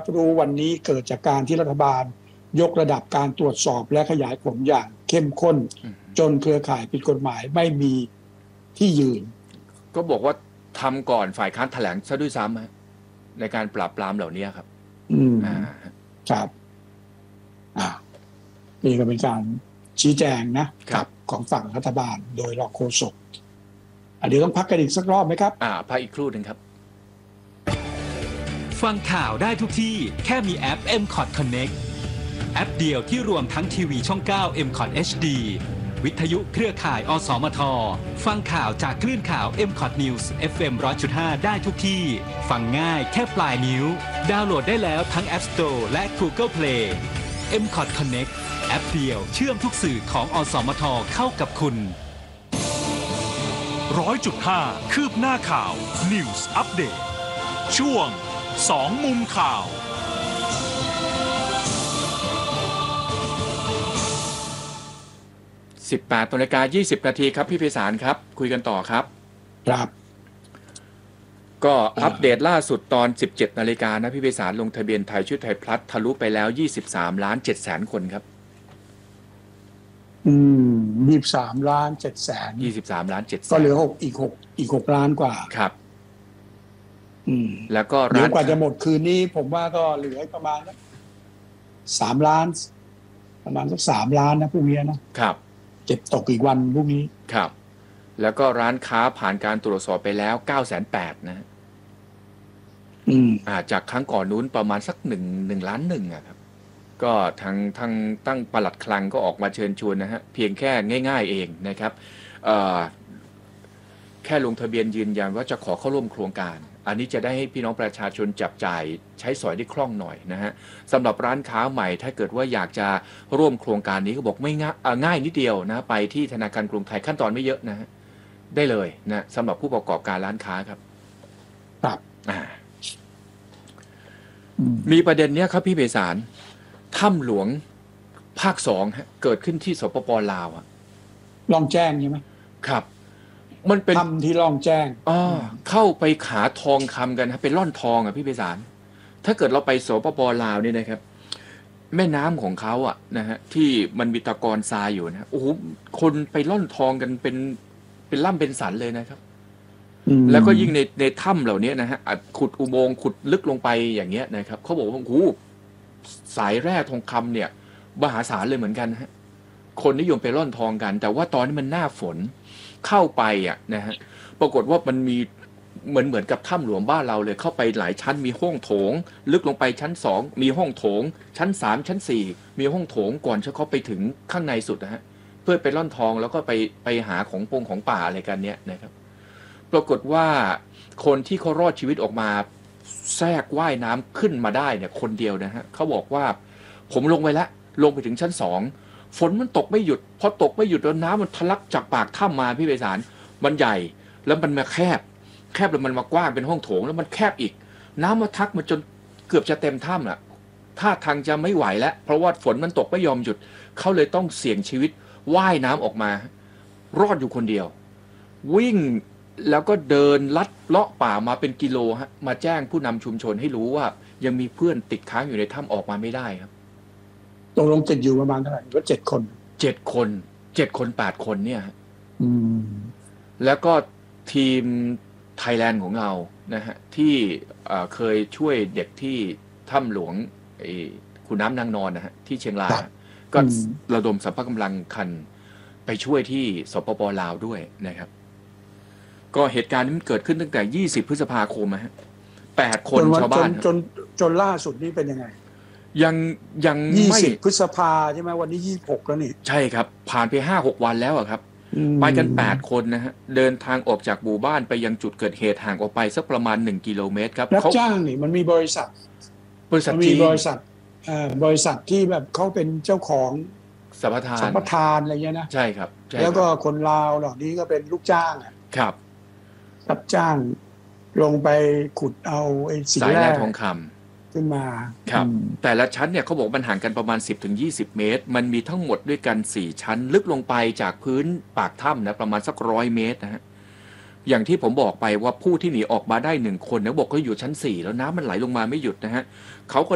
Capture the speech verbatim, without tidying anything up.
รู้วันนี้เกิดจากการที่รัฐบาลยกระดับการตรวจสอบและขยายผลอย่างเข้มข้นจนเครือข่ายผิดกฎหมายไม่มีที่ยืนก็บอกว่าทำก่อนฝ่ายค้านแถลงซะด้วยซ้ำในการปราบปรามเหล่านี้ครับอืมครับอ่านี่ก็เป็นการชี้แจงนะครับของฝั่งรัฐบาลโดยรองโฆษกเดี๋ยวต้องพักกันอีกสักรอบไหมครับอ่าพักอีกครู่หนึ่งครับฟังข่าวได้ทุกที่แค่มีแอป เอ็ม คอท Connect แอปเดียวที่รวมทั้งทีวีช่อง เก้า เอ็ม คอท เอช ดี วิทยุเครือข่าย อสมท ฟังข่าวจากคลื่นข่าว เอ็ม คอท News เอฟ เอ็ม หนึ่งร้อยจุดห้า ได้ทุกที่ฟังง่ายแค่ปลายนิ้วดาวน์โหลดได้แล้วทั้ง App Store และ Google Play เอ็ม คอท Connect แอปเดียวเชื่อมทุกสื่อของอสมทเข้ากับคุณร้อยจุดห้าคืบหน้าข่าว News Update ช่วงสองมุมข่าวสิบแปดนาฬิกายี่สิบนาทีครับพี่ไพศาลครับคุยกันต่อครับครับก็อัปเดตล่าสุดตอนสิบเจ็ดนาฬิกานะพี่ไพศาลลงทะเบียนไทยชุดไทยพลัสทะลุไปแล้วยี่สิบสามล้านเจ็ดแสนคนครับอืมยี่สิบสามล้านเจ็ดแสนยี่สิบสามล้านเจ็ดแสนก็เหลือหกอีกหกอีกหกล้านกว่าครับอืมแล้วก็ร้านกว่าจะหมดคืนนี้ผมว่าก็เหลือประมาณสามล้านประมาณสักสามล้านนะพรุ่งนี้นะครับเจ็บตกอีกวันพรุ่งนี้ครับแล้วก็ร้านค้าผ่านการตรวจสอบไปแล้วเก้าแสนแปดนะอืมอ่าจากครั้งก่อนนู้นประมาณสักหนึ่งหนึ่งล้านหนึ่งอะครับก็ทางทางตั้งปลัดคลังก็ออกมาเชิญชวนนะฮะเพียงแค่ง่ายๆเองนะครับเอ่อแค่ลงทะเบียนยืนยันว่าจะขอเข้าร่วมโครงการอันนี้จะได้ให้พี่น้องประชาชนจับจ่ายใช้สอยได้คล่องหน่อยนะฮะสำหรับร้านค้าใหม่ถ้าเกิดว่าอยากจะร่วมโครงการนี้ก็บอกไม่ง่ายง่ายนิดเดียวนะไปที่ธนาคารกรุงไทยขั้นตอนไม่เยอะนะฮะได้เลยนะสำหรับผู้ประกอบการร้านค้าครับครับอ่ามีประเด็นเนี้ยครับพี่เบสารถ้ำหลวงภาคสองฮะเกิดขึ้นที่สปป.ลาวอ่ะลองแจ้งใช่ไหมครับมันเป็นถ้ำที่ลองแจ้งอ๋อเข้าไปขาทองคำกันครับเป็นร่อนทองอ่ะพี่เบสารถ้าเกิดเราไปสปป.ลาวนี่นะครับแม่น้ำของเขาอ่ะนะฮะที่มันมีตะกอนทรายอยู่นะโอ้โหคนไปร่อนทองกันเป็นเป็นล่ำเป็นสันเลยนะครับแล้วก็ยิ่งในในถ้ำเหล่านี้นะฮะขุดอุโมงค์ขุดลึกลงไปอย่างเงี้ยนะครับเขาบอกว่าโอ้โหสายแร่ทองคำเนี่ยมหาศาลเลยเหมือนกันฮะคนนิยมไปร่อนทองกันแต่ว่าตอนนี้มันหน้าฝนเข้าไปอ่ะนะฮะปรากฏว่ามันมีเหมือนเหมือนกับถ้ำหลวงบ้านเราเลยเข้าไปหลายชั้นมีห้องโถงลึกลงไปชั้นสองมีห้องโถงชั้นสามชั้นสี่มีห้องโถงก่อนจะเข้าไปถึงข้างในสุดนะฮะเพื่อไปร่อนทองแล้วก็ไปไปหาของปงของป่าอะไรกันเนี้ยนะครับปรากฏว่าคนที่เขารอดชีวิตออกมาแทรกว่ายน้ำขึ้นมาได้เนี่ยคนเดียวนะฮะเขาบอกว่าผมลงไปแล้วลงไปถึงชั้นสองฝนมันตกไม่หยุดพอตกไม่หยุดแล้วน้ำมันทะลักจากปากถ้ำมาพี่ไพศาลมันใหญ่แล้วมันมาแคบแคบแล้วมันมากว้างเป็นห้องโถงแล้วมันแคบอีกน้ำมาทักมาจนเกือบจะเต็มถ้ำละท่าทางจะไม่ไหวแล้วเพราะว่าฝนมันตกไม่ยอมหยุดเขาเลยต้องเสี่ยงชีวิตว่ายน้ำออกมารอดอยู่คนเดียววิ่งแล้วก็เดินลัดเลาะป่ามาเป็นกิโลฮะมาแจ้งผู้นำชุมชนให้รู้ว่ายังมีเพื่อนติดค้างอยู่ในถ้ำออกมาไม่ได้ครับตกลงติดอยู่ประมาณเท่าไหร่ก็เจ็ดคนเจ็ดคนเจ็ดคนแปดคนเนี่ยอืมแล้วก็ทีมไทยแลนด์ของเรานะฮะที่เคยช่วยเด็กที่ถ้ำหลวงขุนน้ำนางนอนนะฮะที่เชียงรายก็ระดมสรรพกำลังคันไปช่วยที่สปป.ลาวด้วยนะครับก็เหตุการณ์นี้มันเกิดขึ้นตั้งแต่ยี่สิบพฤษภาคมฮะแปดคนชาวบ้านจนจนล่าสุดนี้เป็นยังไงยังยังยี่สิบพฤษภาใช่ไหมวันนี้ยี่สิบหกแล้วนี่ใช่ครับผ่านไปห้าหกวันแล้วครับไปกันแปดคนนะฮะเดินทางออกจากหมู่บ้านไปยังจุดเกิดเหตุห่างออกไปสักประมาณหนึ่งกิโลเมตรครับรับจ้างนี่มันมีบริษัทบริษัทมีบริษัทเอ่อบริษัทที่แบบเขาเป็นเจ้าของสัมปทานสัมปทานอะไรเงี้ยนะใช่ครับแล้วก็คนลาวเหล่านี้ก็เป็นลูกจ้างอ่ะครับรับจ้างลงไปขุดเอาไอ้สิ่งแร่ทองคำขึ้นมาครับแต่ละชั้นเนี่ยเขาบอกมันห่างกันประมาณ สิบถึงยี่สิบ เมตรมันมีทั้งหมดด้วยกันสี่ชั้นลึกลงไปจากพื้นปากถ้ำนะประมาณสักร้อยเมตรนะฮะอย่างที่ผมบอกไปว่าผู้ที่หนีออกมาได้หนึ่งคนเนี่ยบอกเขาอยู่ชั้นสี่แล้วน้ำมันไหลลงมาไม่หยุดนะฮะเขาก็